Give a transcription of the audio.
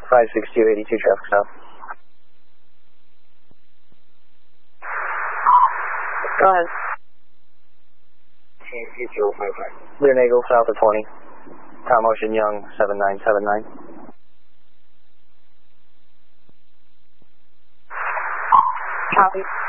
56282 traffic stop. Go ahead. Lear Nagel, south of 20. Tom Ocean Young, 7979. Copy.